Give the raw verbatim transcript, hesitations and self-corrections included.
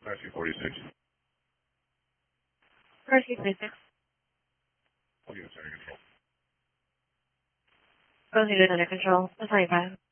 Rescue forty-six. Rescue forty-six. All units under control. Both units under control. That's how you